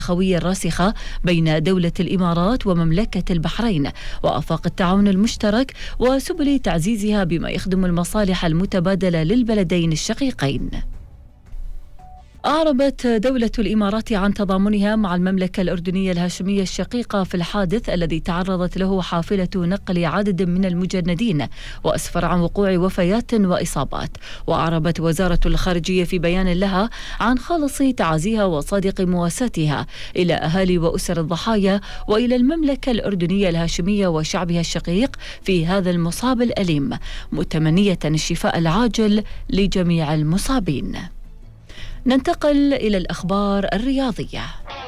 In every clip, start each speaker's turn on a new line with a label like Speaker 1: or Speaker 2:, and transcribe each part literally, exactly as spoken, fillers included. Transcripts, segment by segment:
Speaker 1: الأخوية الراسخة بين دولة الإمارات ومملكة البحرين وآفاق التعاون المشترك وسبل تعزيزها بما يخدم المصالح المتبادلة للبلدين الشقيقين. أعربت دولة الإمارات عن تضامنها مع المملكة الأردنية الهاشمية الشقيقة في الحادث الذي تعرضت له حافلة نقل عدد من المجندين وأسفر عن وقوع وفيات وإصابات. وأعربت وزارة الخارجية في بيان لها عن خالص تعازيها وصادق مواساتها إلى أهالي وأسر الضحايا وإلى المملكة الأردنية الهاشمية وشعبها الشقيق في هذا المصاب الأليم، متمنية الشفاء العاجل لجميع المصابين. ننتقل إلى الأخبار الرياضية.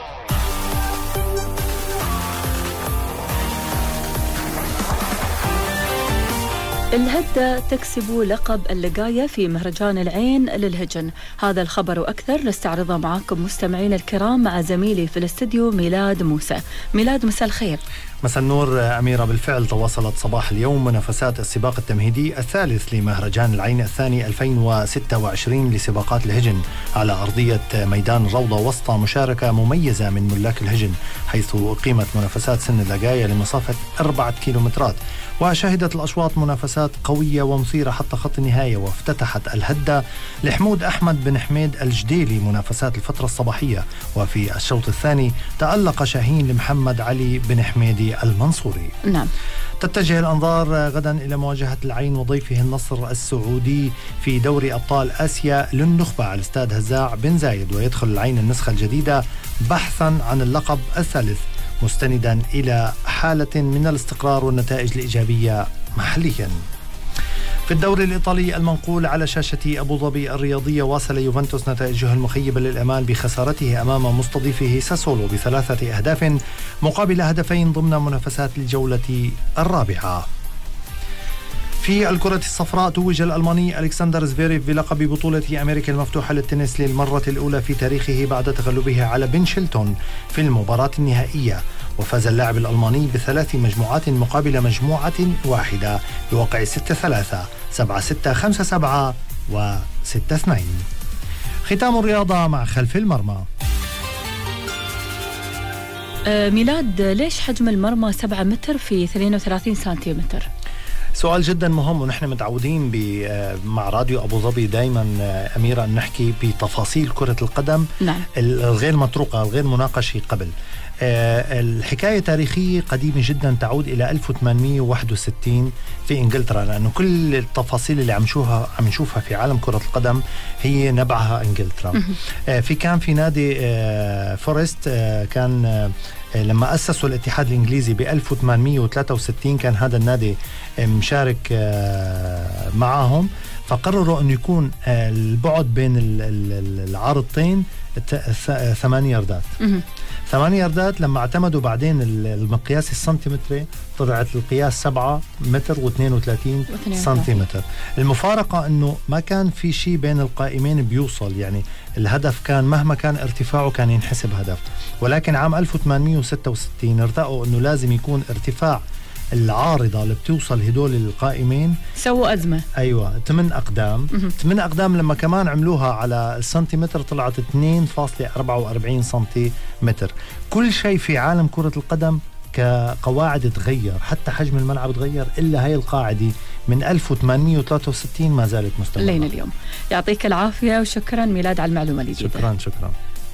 Speaker 1: الهدة تكسب لقب اللقاية في مهرجان العين للهجن. هذا الخبر أكثر نستعرضه معكم مستمعين الكرام مع زميلي في الاستديو ميلاد موسى. ميلاد، مساء الخير.
Speaker 2: مساء النور أميرة. بالفعل تواصلت صباح اليوم منافسات السباق التمهيدي الثالث لمهرجان العين الثاني ألفين وستة وعشرين لسباقات الهجن على أرضية ميدان الروضة وسط مشاركة مميزة من ملاك الهجن، حيث أقيمت منافسات سن اللقاية لمسافة أربعة كيلومترات، وشهدت الأشواط منافسات قوية ومثيرة حتى خط النهاية. وافتتحت الهدة لحمود أحمد بن حميد الجديلي منافسات الفترة الصباحية، وفي الشوط الثاني تألق شاهين لمحمد علي بن حميدي المنصوري.
Speaker 1: نعم.
Speaker 2: تتجه الأنظار غدا إلى مواجهة العين وضيفه النصر السعودي في دوري أبطال آسيا للنخبة على استاد هزاع بن زايد، ويدخل العين النسخة الجديدة بحثا عن اللقب الثالث مستندا إلى حالة من الاستقرار والنتائج الإيجابية محليا. في الدوري الإيطالي المنقول على شاشة أبو ظبي الرياضية، واصل يوفنتوس نتائجه المخيبة للأمال بخسارته أمام مستضيفه ساسولو بثلاثة أهداف مقابل هدفين ضمن منافسات الجولة الرابعة. في الكرة الصفراء توج الألماني ألكسندر زفيريف بلقب بطولة أمريكا المفتوحة للتنس للمرة الأولى في تاريخه بعد تغلبه على بن شيلتون في المباراة النهائية. وفاز اللاعب الألماني بثلاث مجموعات مقابل مجموعة واحدة بوقع ستة ثلاثة سبعة ستة خمسة سبعة وستة اثنين. ختام الرياضة مع خلف المرمى.
Speaker 1: آه ميلاد، ليش حجم المرمى سبعة متر في اثنين وثلاثين سنتيمتر؟
Speaker 2: سؤال جدا مهم، ونحن متعودين مع راديو أبو ظبي دايما أميرة أن نحكي بتفاصيل كرة القدم.
Speaker 1: نعم.
Speaker 2: الغير مطروقة الغير مناقشة قبل. الحكاية تاريخية قديمة جدا تعود إلى ألف وثمانمئة وواحد وستين في إنجلترا، لأنه كل التفاصيل اللي عم نشوفها عم نشوفها في عالم كرة القدم هي نبعها إنجلترا. في كان في نادي فورست، كان لما أسسوا الاتحاد الإنجليزي ب ألف وثمانمئة وثلاثة وستين كان هذا النادي مشارك معهم، فقرروا أن يكون البعد بين العارضتين ثمانية ياردات. ثمانية ياردات لما اعتمدوا بعدين المقياس السنتيمتري طلعت القياس سبعة متر واثنين وثلاثين سنتيمتر. المفارقة أنه ما كان في شيء بين القائمين بيوصل، يعني الهدف كان مهما كان ارتفاعه كان ينحسب هدف، ولكن عام ألف وثمانمئة وستة وستين ارتأوا أنه لازم يكون ارتفاع العارضة اللي بتوصل هدول القائمين
Speaker 1: سووا أزمة.
Speaker 2: أيوة، ثمان أقدام. ثمان أقدام لما كمان عملوها على السنتيمتر طلعت اثنين فاصلة أربعة وأربعين سنتيمتر. كل شيء في عالم كرة القدم كقواعد تغير، حتى حجم الملعب تغير، إلا هاي القاعدة من ألف وثمانمئة وثلاثة وستين ما زالت مستمرة
Speaker 1: لين اليوم. يعطيك العافية وشكرا ميلاد على المعلومة الجديدة.
Speaker 2: شكرا شكرا.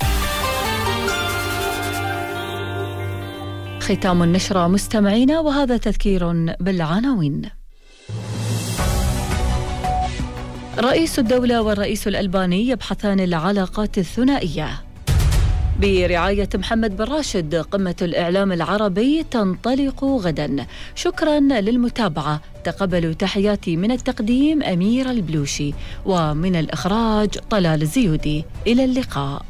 Speaker 1: ختام النشرة مستمعينا، وهذا تذكير بالعناوين. رئيس الدولة والرئيس الألباني يبحثان العلاقات الثنائية. برعاية محمد بن راشد قمة الإعلام العربي تنطلق غدا. شكرا للمتابعة، تقبلوا تحياتي من التقديم أمير البلوشي، ومن الإخراج طلال الزيودي. إلى اللقاء.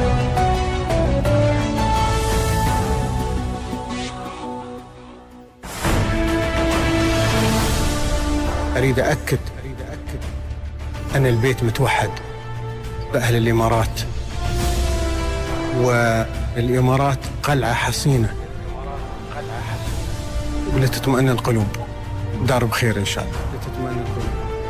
Speaker 3: أريد أكد أن البيت متوحد بأهل الإمارات، والإمارات قلعة حصينة ولتطمئن القلوب. دار بخير إن شاء الله.